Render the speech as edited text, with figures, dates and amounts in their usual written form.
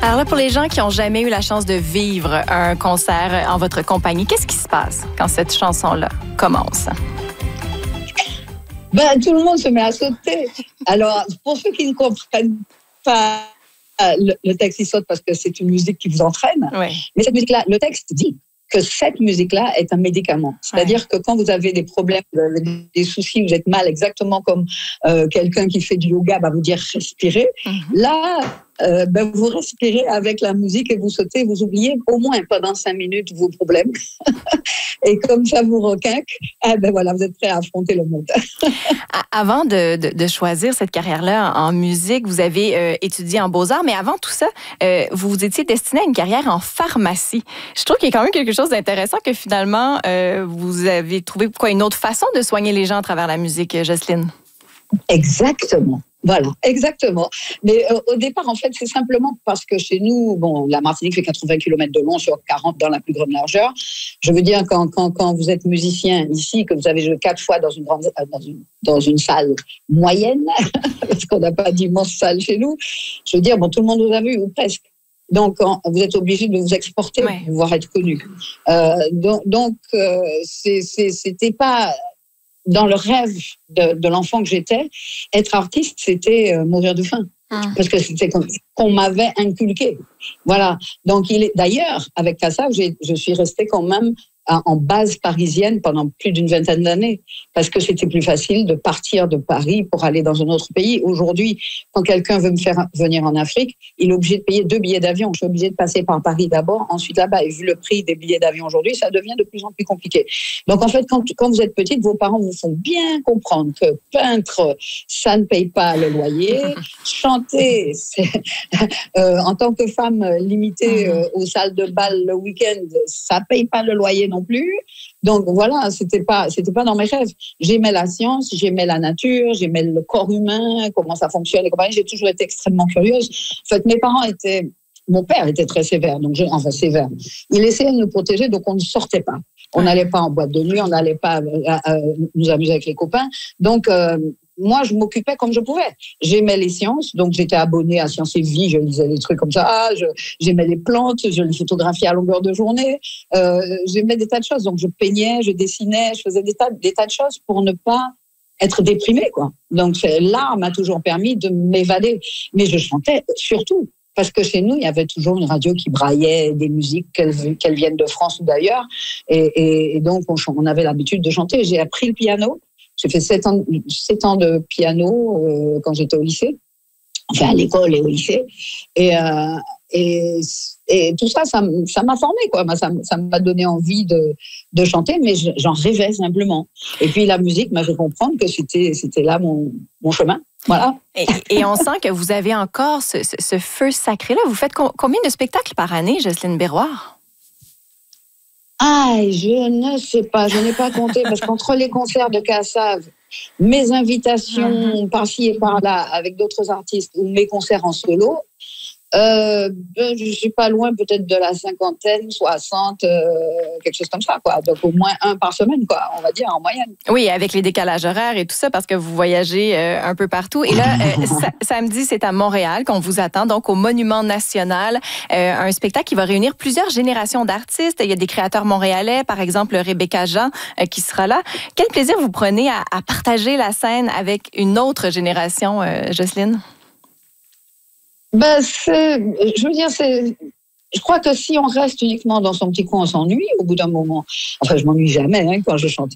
Alors là, pour les gens qui n'ont jamais eu la chance de vivre un concert en votre compagnie, qu'est-ce qui se passe quand cette chanson-là commence? Tout le monde se met à sauter. Alors, pour ceux qui ne comprennent pas le texte, il saute parce que c'est une musique qui vous entraîne. Oui. Mais cette musique-là, le texte dit que cette musique-là est un médicament. C'est-à-dire que quand vous avez des problèmes, vous avez des soucis, vous êtes mal, exactement comme quelqu'un qui fait du yoga va vous dire respirer. Là, vous respirez avec la musique et vous sautez, vous oubliez au moins pendant 5 minutes vos problèmes. Et comme ça vous requinque, voilà, vous êtes prêt à affronter le monde. Avant de choisir cette carrière-là en musique, vous avez étudié en beaux-arts, mais avant tout ça, vous vous étiez destiné à une carrière en pharmacie. Je trouve qu'il y a quand même quelque chose d'intéressant que finalement, vous avez trouvé une autre façon de soigner les gens à travers la musique, Jocelyne. Exactement. Voilà, exactement. Mais au départ, en fait, c'est simplement parce que chez nous, la Martinique fait 80 km de long sur 40 dans la plus grande largeur. Je veux dire, quand vous êtes musicien ici, que vous avez joué 4 fois dans une salle moyenne, parce qu'on n'a pas d'immense salle chez nous, je veux dire, tout le monde vous a vu, ou presque. Donc, vous êtes obligé de vous exporter pour pouvoir être connu. C'était pas... Dans le rêve de l'enfant que j'étais, être artiste, c'était mourir de faim. Parce que c'était qu'on m'avait inculqué. Voilà. Donc, d'ailleurs, avec Kassav, je suis restée quand même en base parisienne pendant plus d'une vingtaine d'années, parce que c'était plus facile de partir de Paris pour aller dans un autre pays. Aujourd'hui, quand quelqu'un veut me faire venir en Afrique, il est obligé de payer 2 billets d'avion. Je suis obligée de passer par Paris d'abord, ensuite là-bas. Et vu le prix des billets d'avion aujourd'hui, ça devient de plus en plus compliqué. Donc en fait, quand vous êtes petite, vos parents vous font bien comprendre que peintre, ça ne paye pas le loyer. Chanter, en tant que femme limitée aux salles de bal le week-end, ça paye pas le loyer non plus. Donc voilà, c'était pas dans mes rêves. J'aimais la science, j'aimais la nature, j'aimais le corps humain, comment ça fonctionne et compagnie. J'ai toujours été extrêmement curieuse. En fait, mon père était très sévère, sévère. Il essayait de nous protéger, donc on ne sortait pas. On n'allait pas en boîte de nuit, on n'allait pas nous amuser avec les copains. Donc moi, je m'occupais comme je pouvais. J'aimais les sciences, donc j'étais abonnée à Sciences et Vie, je lisais des trucs comme ça. J'aimais les plantes, je les photographiais à longueur de journée. J'aimais des tas de choses, donc je peignais, je dessinais, je faisais des tas de choses pour ne pas être déprimée, quoi. Donc l'art m'a toujours permis de m'évader. Mais je chantais surtout. Parce que chez nous, il y avait toujours une radio qui braillait des musiques, qu'elles viennent de France ou d'ailleurs. Et donc, on avait l'habitude de chanter. J'ai appris le piano. J'ai fait 7 ans de piano quand j'étais au lycée. Enfin, à l'école et au lycée. Et tout ça, ça m'a formée, quoi. Ça m'a donné envie de chanter, mais j'en rêvais simplement. Et puis, la musique m'a fait comprendre que c'était là mon chemin. Voilà. Et on sent que vous avez encore ce feu sacré-là. Vous faites combien de spectacles par année, Jocelyne Berroir? Je ne sais pas, je n'ai pas compté, parce qu'entre les concerts de Kassav, mes invitations par-ci et par-là avec d'autres artistes ou mes concerts en solo, je suis pas loin peut-être de la 50aine, 60, quelque chose comme ça, quoi. Donc au moins 1 par semaine, quoi, on va dire en moyenne. Oui, avec les décalages horaires et tout ça, parce que vous voyagez un peu partout. Et là, samedi, c'est à Montréal qu'on vous attend, donc au Monument National, un spectacle qui va réunir plusieurs générations d'artistes. Il y a des créateurs montréalais, par exemple Rebecca Jean, qui sera là. Quel plaisir vous prenez à partager la scène avec une autre génération, Jocelyne? Je crois que si on reste uniquement dans son petit coin, on s'ennuie au bout d'un moment. Enfin, je m'ennuie jamais quand je chante.